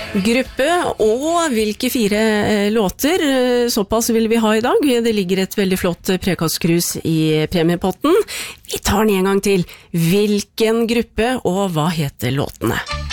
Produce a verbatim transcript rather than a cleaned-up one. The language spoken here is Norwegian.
Gruppe og hvilke fire låter, såpass vil vi ha i dag. Det ligger et veldig flott prekastkrus i premiepotten. Vi tar den en gang til. Hvilken gruppe og hva heter låtene?